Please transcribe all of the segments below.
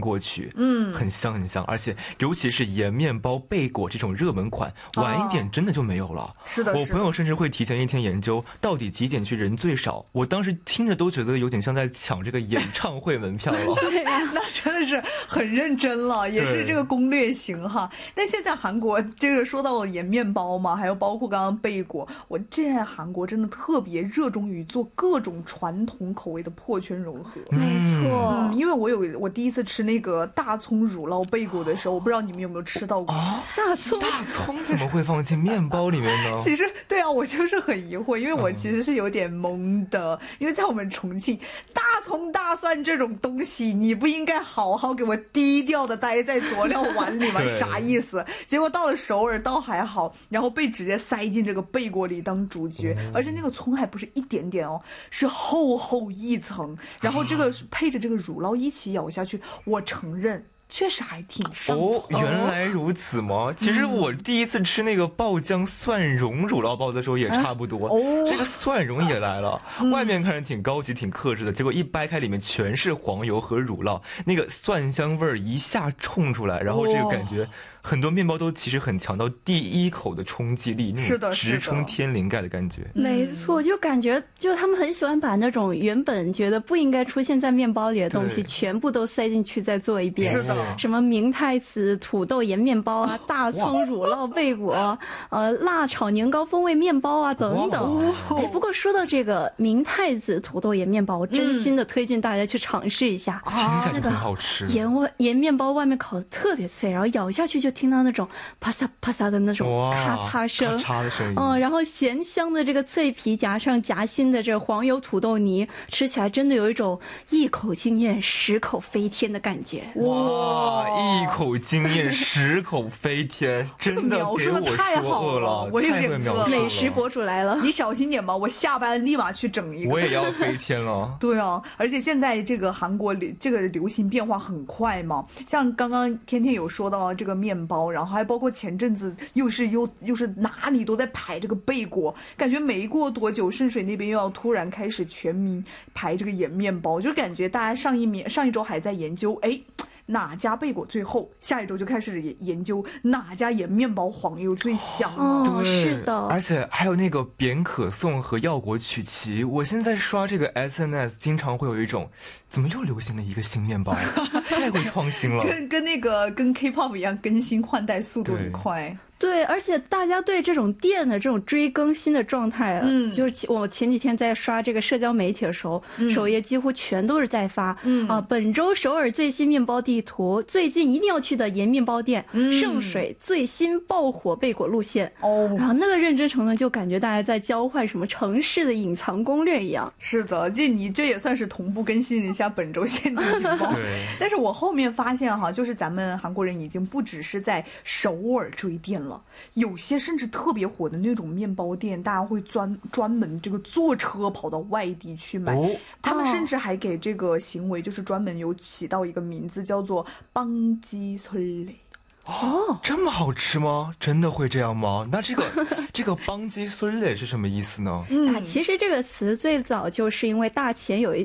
过去，很香很香，而且尤其是盐面包贝果这种热门款，晚一点真的就没有了。 是的， 我朋友甚至会提前一天研究到底几点去人最少，我当时听着都觉得有点像在抢这个演唱会门票了。 对呀，那真的是很认真了，也是这个攻略型哈。但现在韩国这个说到盐面包嘛，还有包括刚刚贝果，我这在韩国真的特别热衷于做各种传统口味的破圈融合。 没错， 因为我第一次吃那个大葱乳酪贝果的时候，我不知道你们有没有吃到过。 大葱怎么会放进面包里面呢？ 其实对啊，我就是很疑惑，因为我其实是有点懵的，因为在我们重庆，大葱大蒜这种东西，你不应该好好给我低调的待在佐料碗里吗？啥意思？结果到了首尔倒还好，然后被直接塞进这个贝果里当主角，而且那个葱还不是一点点哦，是厚厚一层，然后这个配着这个乳酪一起咬下去，我承认确实还挺上头。 原来如此吗？其实我第一次吃那个爆浆蒜蓉乳酪包的时候也差不多，这个蒜蓉也来了，外面看着挺高级挺克制的，结果一掰开里面全是黄油和乳酪，那个蒜香味儿一下冲出来，然后这个感觉很多面包都其实很强到第一口的冲击力，那种直冲天灵盖的感觉。 没错，就感觉就他们很喜欢把那种原本觉得不应该出现在面包里的东西全部都塞进去再做一遍。 是的， 什么明太子土豆盐面包啊，大葱乳酪贝果，辣炒年糕风味面包啊等等。不过说到这个明太子土豆盐面包，我真心的推荐大家去尝试一下。 听起来就很好吃。 盐面包外面烤的特别脆，然后咬下去就听到那种啪嚓啪嚓的那种咔嚓声， 咔嚓的声音。 然后咸香的这个脆皮夹上夹心的这个黄油土豆泥，吃起来真的有一种一口惊艳十口飞天的感觉。 哇，一口惊艳十口飞天，真的给我太好了，我有点饿了。 美食博主来了， 你小心点吧，我下班立马去整一个。 我也要飞天了。 对啊，而且现在这个韩国这个流行变化很快嘛，像刚刚天天有说到这个面包，然后还包括前阵子又是哪里都在排这个贝果，感觉没过多久圣水那边又要突然开始全民排这个盐面包，就感觉大家上一周还在研究哪家贝果最后，下一周就开始研究哪家盐面包黄油最香了。是的， 而且还有那个扁可颂和药果曲奇，我现在刷这个 SNS 经常会有一种怎么又流行了一个新面包，太会创新了。 跟 K-pop 一样，更新换代速度很快。 对，而且大家对这种店的这种追更新的状态，就是我前几天在刷这个社交媒体的时候，首页几乎全都是在发本周首尔最新面包地图，最近一定要去的盐面包店，圣水最新爆火贝果路线。然后那个认真程度就感觉大家在交换什么城市的隐藏攻略一样。 是的，你这也算是同步更新了一下本周限定情报。但是我后面发现就是咱们韩国人已经不只是在首尔追店了，有些甚至特别火的那种面包店，大家会专门这个坐车跑到外地去买，他们甚至还给这个行为就是专门有起到一个名字，叫做邦基설레。 这么好吃吗？真的会这样吗？那这个邦基孙类是什么意思呢？ 其实这个词最早就是因为大田有一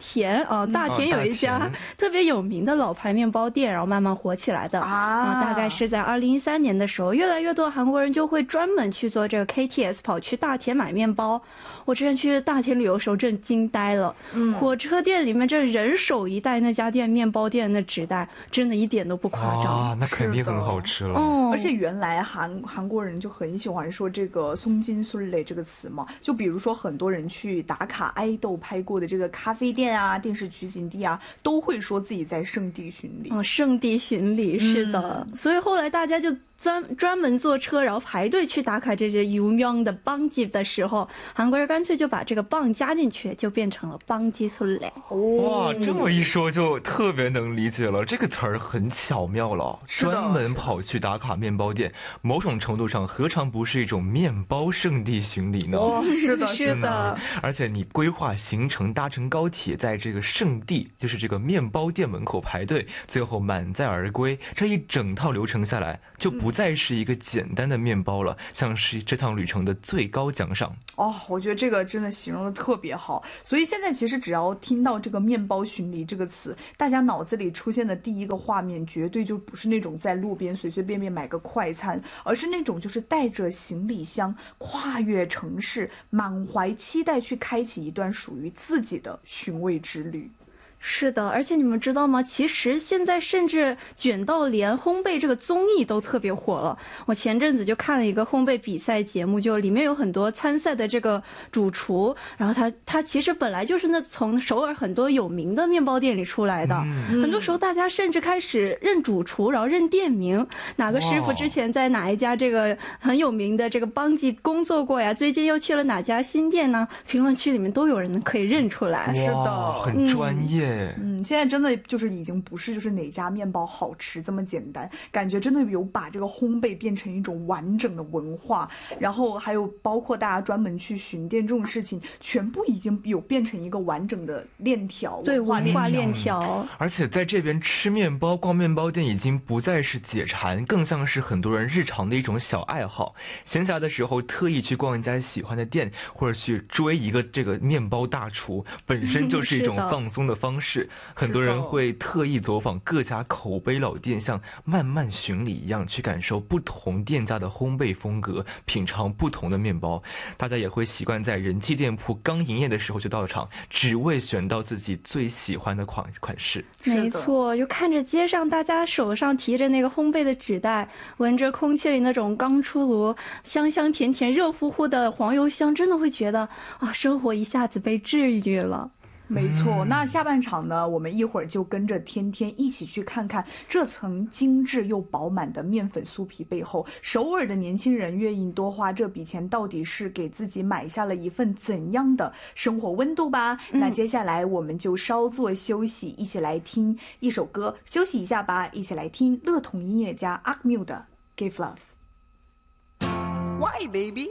家特别有名的老牌面包店，然后慢慢火起来的大概是在2013年的时候，越来越多韩国人就会专门去做这个 KTS 跑去大田买面包。我之前去大田旅游的时候真惊呆了，火车店里面这人手一袋那家店面包店的纸袋，真的一点都不夸张。 那肯定很好吃了。 而且原来韩国人就很喜欢说这个松金孙类这个词嘛，就比如说很多人去打卡爱豆拍过的这个咖啡店啊、电视取景地啊，都会说自己在圣地巡礼。 圣地巡礼，是的。所以后来大家就专门坐车，然后排队去打卡这些有名的邦집的时候，韩国人干脆就把这个棒加进去，就变成了邦基孙类。 哇，这么一说就特别能理解了，这个词儿很巧妙了，专门门跑去打卡面包店，某种程度上何尝不是一种面包圣地巡礼呢？ 是的， 是的。 而且你规划行程，搭乘高铁，在这个圣地，就是这个面包店门口排队，最后满载而归，这一整套流程下来，就不再是一个简单的面包了，像是这趟旅程的最高奖赏。 我觉得这个真的形容的特别好。所以现在其实只要听到这个面包巡礼这个词，大家脑子里出现的第一个画面绝对就不是那种在路边随随便便买个快餐，而是那种就是带着行李箱跨越城市，满怀期待去开启一段属于自己的寻味之旅。 是的，而且你们知道吗？其实现在甚至卷到连烘焙这个综艺都特别火了。我前阵子就看了一个烘焙比赛节目，就里面有很多参赛的这个主厨，然后他其实本来就是从首尔很多有名的面包店里出来的。很多时候大家甚至开始认主厨，然后认店名，哪个师傅之前在哪一家这个很有名的这个邦记工作过呀？最近又去了哪家新店呢？评论区里面都有人可以认出来。 是的， 很专业。 现在真的就是已经不是就是哪家面包好吃这么简单，感觉真的有把这个烘焙变成一种完整的文化，然后还有包括大家专门去巡店这种事情，全部已经有变成一个完整的链条， 对，文化链条。 而且在这边吃面包、逛面包店已经不再是解馋，更像是很多人日常的一种小爱好。闲暇的时候特意去逛一家喜欢的店，或者去追一个这个面包大厨，本身就是一种放松的方式。很多人会特意走访各家口碑老店，像慢慢巡礼一样，去感受不同店家的烘焙风格，品尝不同的面包。大家也会习惯在人气店铺刚营业的时候就到场，只为选到自己最喜欢的款式。 没错，就看着街上大家手上提着那个烘焙的纸袋，闻着空气里那种刚出炉、香香甜甜、热乎乎的黄油香，真的会觉得生活一下子被治愈了。 没错，那下半场呢，我们一会儿就跟着天天一起去看看这层精致又饱满的面粉酥皮背后，首尔的年轻人愿意多花这笔钱，到底是给自己买下了一份怎样的生活温度吧。那接下来我们就稍作休息，一起来听一首歌，休息一下吧，一起来听乐童音乐家 Akmu 的 Give Love。 Why baby